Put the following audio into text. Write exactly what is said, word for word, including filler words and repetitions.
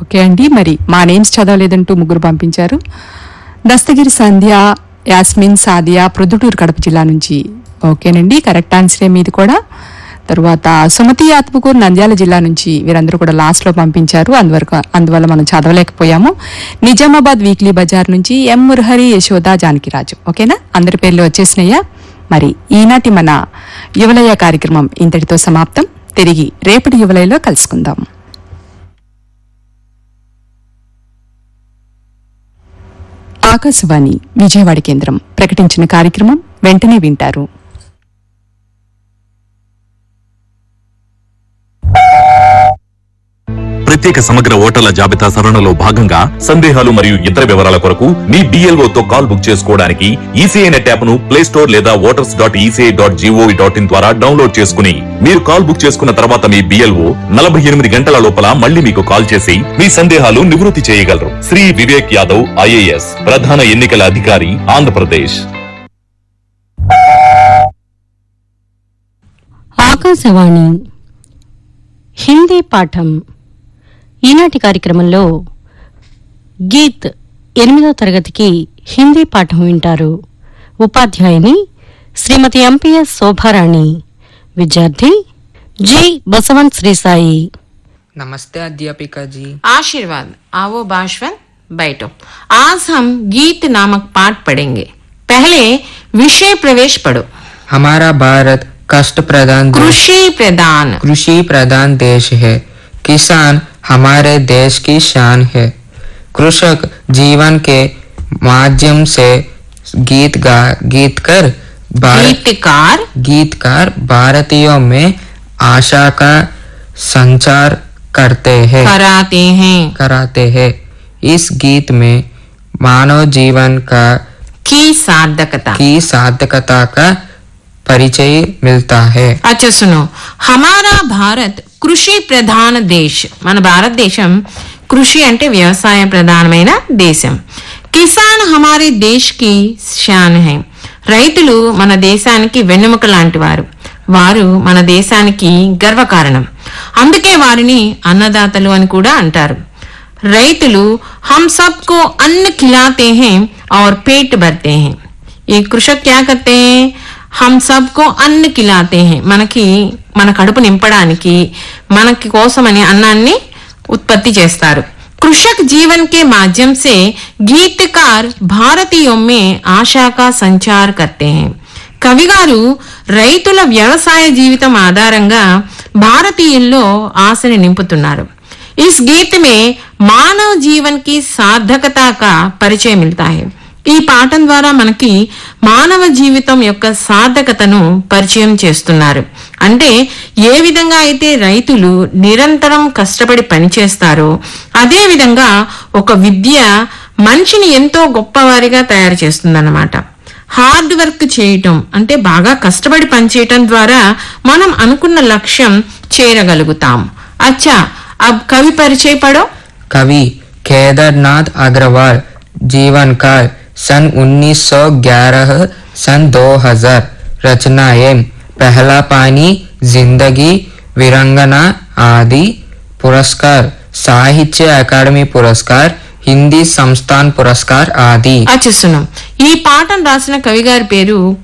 Okay అండి. మరి మా నేమ్స్ చదవలేదంటూ ముగ్గురు పంపించారు. దస్తగిరి సంధ్య, యాస్మిన్, సాదియా ప్రొద్దుటూరు కడప జిల్లా నుంచి. ఓకేనండి, కరెక్ట్ ఆన్సరే మీది కూడా. తర్వాత సుమతి ఆత్మకూరు నంద్యాల జిల్లా నుంచి వీరందరూ కూడా లాస్ట్ లో పంపించారు, అందువరకు అందువల్ల మనం చదవలేకపోయాము. నిజామాబాద్ వీక్లీ బజార్ నుంచి ఎం మురహరి, యశోద, జానకిరాజు. ఓకేనా, అందరి పేర్లు వచ్చేసినాయా? మరి ఈనాటి మన యువలయ కార్యక్రమం ఇంతటితో సమాప్తం. తిరిగి రేపటి యువలయలో కలుసుకుందాం. ఆకాశవాణి విజయవాడ కేంద్రం ప్రకటించిన కార్యక్రమం వెంటనే వింటారు. ప్రత్యేక సమగ్ర ఓటర్ల జాబితా సవరణలో భాగంగా సందేహాలు మరియు ఇతర వివరాల కొరకు మీ బిఎల్ఓ తో కాల్ బుక్ చేసుకోవడానికి ఈసీఐ నెట్ యాప్ ను ప్లే స్టోర్ లేదా voters dot ECI dot GOV dot in ద్వారా డౌన్లోడ్ చేసుకుని మీరు కాల్ బుక్ చేసుకున్న తర్వాత మీ బిఎల్ఓ నలభై ఎనిమిది గంటల లోపల మళ్ళీ మీకు కాల్ చేసి మీ సందేహాలు నివృత్తి చేయగలరు. శ్రీ వివేక్ యాదవ్, ఐఏఎస్, ప్రధాన ఎన్నికల అధికారి, ఆంధ్రప్రదేశ్. ఆకాశవాణి హిందీ పాఠం. ఈనాటి కార్యక్రమంలో గీత్ ఎనిమిదో తరగతికి హిందీ పాఠం వింటారు. ఉపాధ్యాయుని శ్రీమతి ఎంపీఎస్ శోభారాణి, విద్యార్థి జి బసవంత్ శ్రీసాయి. नमस्ते अध्यापिका जी। आशीर्वाद। आओ बाशवन, बैठो। आज हम गीत नामक पाठ पढ़ेंगे। पहले विषय प्रवेश पढ़ो। हमारा भारत कष्ट प्रधान कृषि प्रधान कृषि प्रधान देश है। किसान हमारे देश की शान है। कृषक जीवन के माध्यम से गीत गा गीत कर गीतकार गीतकार भारतीयों में आशा का संचार करते हैं कराते हैं कराते हैं। इस गीत में मानव जीवन का की सार्थकता की सार्थकता का परिचय मिलता है। अच्छा सुनो, हमारा भारत కృషి ప్రధాన దేశ్. మన భారతదేశం కృషి అంటే వ్యవసాయ ప్రధానమైన దేశం. కిసాన్ హమారే దేశ్ కి షాన్ హై. రైతులు మన దేశానికి వెన్నెముక లాంటి వారు. వారు మన దేశానికి గర్వకారణం. అందుకే వారిని అన్నదాతలు అని కూడా అంటారు. రైతులు హమ్ సబ్కో అన్న ఖిలాతే హై ఔర్ పేట్ భర్తే హై. ఈ కృషక్ క్యా కర్తే హై? హమ్ సబ్కో అన్న ఖిలాతే హై. మనకి మన కడుపు నింపడానికి మనకి కోసమని అన్నాన్ని ఉత్పత్తి చేస్తారు. कृषक जीवन के माध्यम से गीतकार भारतीयों में आशा का संचार करते हैं. కవిగారు రైతుల వ్యవసాయ జీవితం ఆధారంగా భారతీయుల్లో ఆశని నింపుతున్నారు. इस गीत में मानव जीवन की सार्थकता का परिचय मिलता है. ఈ పాఠం ద్వారా మనకి మానవ జీవితం యొక్క సార్థకతను పరిచయం చేస్తున్నారు. అంటే ఏ విధంగా అయితే రైతులు నిరంతరం కష్టపడి పనిచేస్తారో అదే విధంగా ఒక విద్య మనిషిని ఎంతో గొప్పవారిగా తయారు చేస్తుందన్నమాట. హార్డ్ వర్క్ చేయటం అంటే బాగా కష్టపడి పనిచేయటం ద్వారా మనం అనుకున్న లక్ష్యం చేరగలుగుతాం. అచ్చా, అబ్ కవి పరిచయ పడో. कवि केदारनाथ अग्रवाल, जीवन काल सन उन्नीस सौ ग्यारह सन दो हजार। रचनाएं पहला पानी, जिंदगी, वीरंगना आदि। पुरस्कार साहित्य अकादमी पुरस्कार, హిందీ సంస్థాన్ పురస్కార్ ఆది. అచ్చా సును, ఈ పాఠం రాసిన కవి గారి పేరు